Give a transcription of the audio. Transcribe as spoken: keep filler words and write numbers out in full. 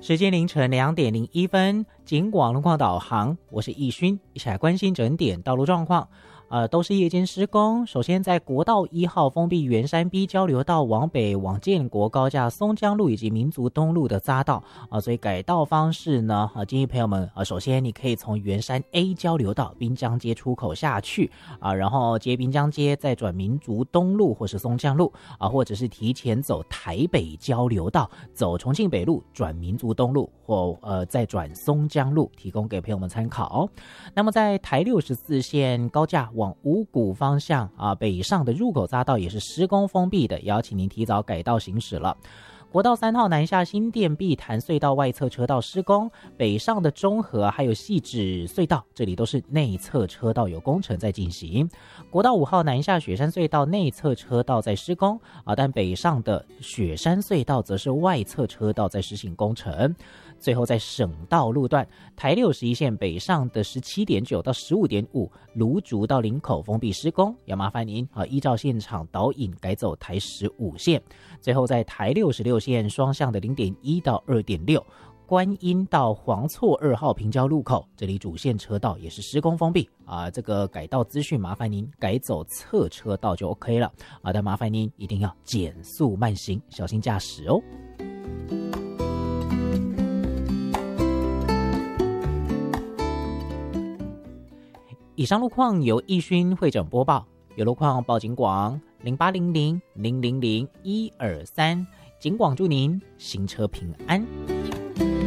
时间凌晨两点零一分，警广路况导航，我是易勋，一起来关心整点道路状况。呃，都是夜间施工。首先，在国道一号封闭圆山 B 交流道往北往建国高架松江路以及民族东路的匝道啊、呃，所以改道方式呢，啊、呃，建议朋友们啊、呃，首先你可以从圆山 A 交流道滨江街出口下去啊、呃，然后接滨江街再转民族东路或是松江路啊、呃，或者是提前走台北交流道，走重庆北路转民族东路或呃再转松江路，提供给朋友们参考。那么在台六十四线高架往五股方向啊，北上的入口匝道也是施工封闭的，也要请您提早改道行驶了。国道三号南下新店碧潭隧道外侧车道施工，北上的中和还有汐止隧道，这里都是内侧车道有工程在进行。国道五号南下雪山隧道内侧车道在施工啊，但北上的雪山隧道则是外侧车道在实行工程。最后在省道路段，台六十一线北上的十七点九到十五点五，芦竹到林口封闭施工，要麻烦您啊依照现场导引改走台十五线。最后在台六十六线双向的零点一到二点六，观音到黄厝二号平交路口，这里主线车道也是施工封闭啊。这个改道资讯麻烦您改走侧车道就 OK 了啊，但麻烦您一定要减速慢行，小心驾驶哦。以上路况由易勋会诊播报，有路况报警广零八零零零零零一二三，警广祝您行车平安。